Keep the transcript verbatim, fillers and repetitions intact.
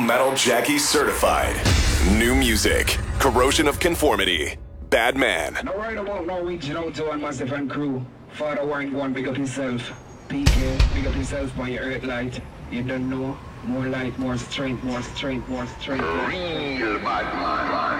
Metal Jackie certified. New music. Corrosion of Conformity. Bad Man. No worry about no reaching out to one massive and crew. Father Warren, go and big up yourself. P K, big up yourself by your earth light. You don't know. More light, more strength, more strength, more strength. Real bad man.